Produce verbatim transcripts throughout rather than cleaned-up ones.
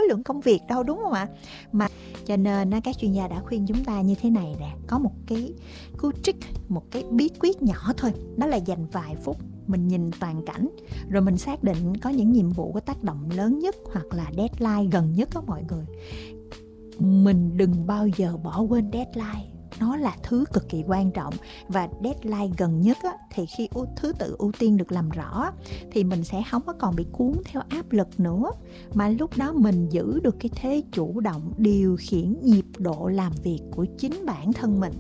khối lượng công việc đâu, đúng không ạ? Mà cho nên các chuyên gia đã khuyên chúng ta như thế này nè, có một cái cú trick, một cái bí quyết nhỏ thôi, đó là dành vài phút mình nhìn toàn cảnh, rồi mình xác định có những nhiệm vụ có tác động lớn nhất hoặc là deadline gần nhất đó mọi người. Mình đừng bao giờ bỏ quên deadline. Nó là thứ cực kỳ quan trọng. Và deadline gần nhất á, thì khi thứ tự ưu tiên được làm rõ thì mình sẽ không có còn bị cuốn theo áp lực nữa, mà lúc đó mình giữ được cái thế chủ động điều khiển nhịp độ làm việc của chính bản thân mình.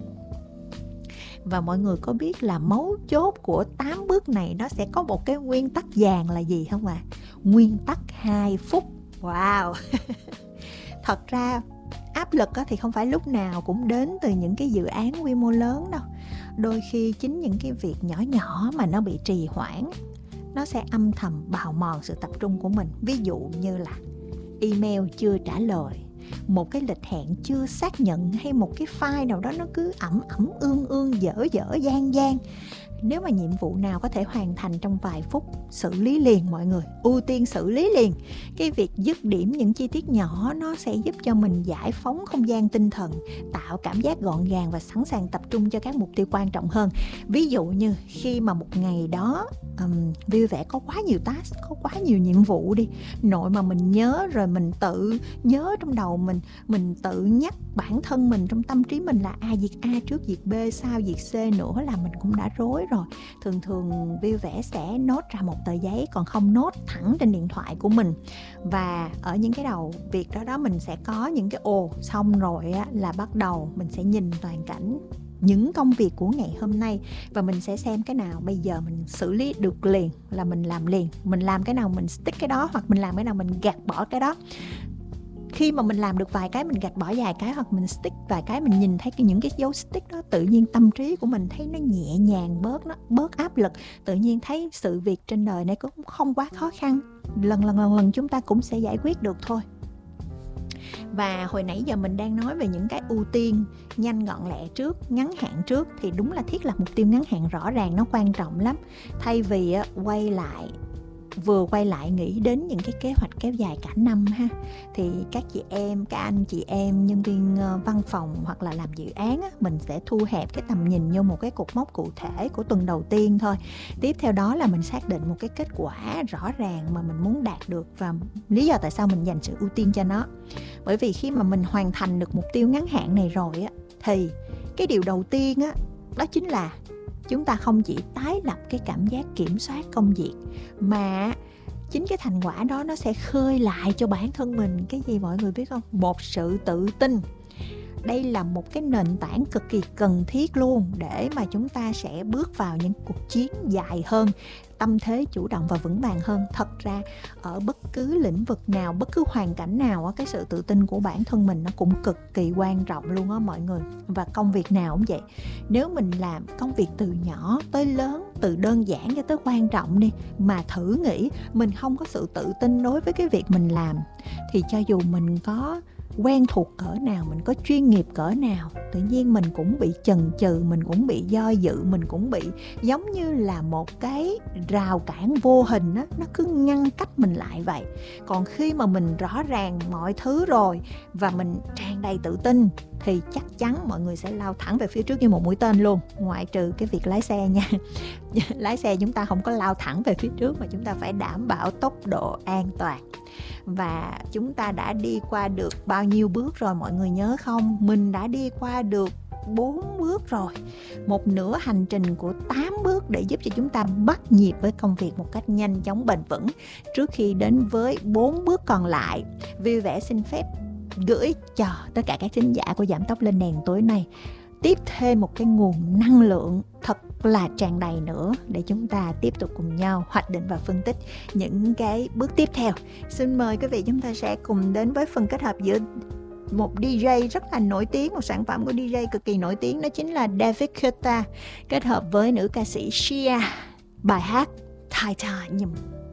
Và mọi người có biết là mấu chốt của tám bước này nó sẽ có một cái nguyên tắc vàng là gì không ạ? À? Nguyên tắc hai phút. Wow. Thật ra áp lực thì không phải lúc nào cũng đến từ những cái dự án quy mô lớn đâu. Đôi khi chính những cái việc nhỏ nhỏ mà nó bị trì hoãn, nó sẽ âm thầm bào mòn sự tập trung của mình. Ví dụ như là email chưa trả lời, một cái lịch hẹn chưa xác nhận, hay một cái file nào đó nó cứ ẩm ẩm ương ương dở dở dang dang. Nếu mà nhiệm vụ nào có thể hoàn thành trong vài phút, xử lý liền mọi người, ưu tiên xử lý liền. Cái việc dứt điểm những chi tiết nhỏ nó sẽ giúp cho mình giải phóng không gian tinh thần, tạo cảm giác gọn gàng và sẵn sàng tập trung cho các mục tiêu quan trọng hơn. Ví dụ như khi mà một ngày đó um, vui vẻ có quá nhiều task, có quá nhiều nhiệm vụ đi, nội mà mình nhớ rồi mình tự nhớ trong đầu mình, mình tự nhắc bản thân mình trong tâm trí mình là à, việc A trước việc B sau việc C nữa là mình cũng đã rối rồi. Thường thường vui vẻ sẽ nốt ra một tờ giấy, còn không nốt thẳng trên điện thoại của mình. Và ở những cái đầu việc đó đó mình sẽ có những cái ồ xong rồi á, là bắt đầu mình sẽ nhìn toàn cảnh những công việc của ngày hôm nay, và mình sẽ xem cái nào bây giờ mình xử lý được liền là mình làm liền, mình làm cái nào mình stick cái đó, hoặc mình làm cái nào mình gạt bỏ cái đó. Khi mà mình làm được vài cái mình gạt bỏ vài cái, hoặc mình stick vài cái, mình nhìn thấy những cái dấu stick đó, tự nhiên tâm trí của mình thấy nó nhẹ nhàng bớt, nó bớt áp lực, tự nhiên thấy sự việc trên đời này cũng không quá khó khăn, lần lần lần lần chúng ta cũng sẽ giải quyết được thôi. Và hồi nãy giờ mình đang nói về những cái ưu tiên nhanh gọn lẹ trước, ngắn hạn trước, thì đúng là thiết lập mục tiêu ngắn hạn rõ ràng nó quan trọng lắm. Thay vì quay lại vừa quay lại nghĩ đến những cái kế hoạch kéo dài cả năm ha, thì các chị em, các anh chị em nhân viên văn phòng hoặc là làm dự án á, mình sẽ thu hẹp cái tầm nhìn vô một cái cột mốc cụ thể của tuần đầu tiên thôi. Tiếp theo đó là mình xác định một cái kết quả rõ ràng mà mình muốn đạt được, và lý do tại sao mình dành sự ưu tiên cho nó. Bởi vì khi mà mình hoàn thành được mục tiêu ngắn hạn này rồi á, thì cái điều đầu tiên á, đó chính là chúng ta không chỉ tái lập cái cảm giác kiểm soát công việc, mà chính cái thành quả đó nó sẽ khơi lại cho bản thân mình cái gì mọi người biết không? Một sự tự tin. Đây là một cái nền tảng cực kỳ cần thiết luôn để mà chúng ta sẽ bước vào những cuộc chiến dài hơn, tâm thế chủ động và vững vàng hơn. Thật ra ở bất cứ lĩnh vực nào, bất cứ hoàn cảnh nào, cái sự tự tin của bản thân mình nó cũng cực kỳ quan trọng luôn á mọi người. Và công việc nào cũng vậy. Nếu mình làm công việc từ nhỏ tới lớn, từ đơn giản cho tới quan trọng đi, mà thử nghĩ mình không có sự tự tin đối với cái việc mình làm, thì cho dù mình có quen thuộc cỡ nào, mình có chuyên nghiệp cỡ nào, tự nhiên mình cũng bị chần chừ, mình cũng bị do dự, mình cũng bị giống như là một cái rào cản vô hình á, nó cứ ngăn cách mình lại vậy. Còn khi mà mình rõ ràng mọi thứ rồi và mình tràn đầy tự tin thì chắc chắn mọi người sẽ lao thẳng về phía trước như một mũi tên luôn, ngoại trừ cái việc lái xe nha. Lái xe chúng ta không có lao thẳng về phía trước, mà chúng ta phải đảm bảo tốc độ an toàn. Và chúng ta đã đi qua được bao nhiêu bước rồi mọi người nhớ không? Mình đã đi qua được bốn bước rồi. Một nửa hành trình của tám bước để giúp cho chúng ta bắt nhịp với công việc một cách nhanh chóng bền vững. Trước khi đến với bốn bước còn lại, Vui Vẻ xin phép gửi cho tất cả các thính giả của Giảm Tốc Lên Đèn tối nay tiếp thêm một cái nguồn năng lượng thật là tràn đầy nữa để chúng ta tiếp tục cùng nhau hoạch định và phân tích những cái bước tiếp theo. Xin mời quý vị, chúng ta sẽ cùng đến với phần kết hợp giữa một đi jây rất là nổi tiếng, một sản phẩm của đi jây cực kỳ nổi tiếng, đó chính là David Guetta kết hợp với nữ ca sĩ Sia, bài hát Titanium.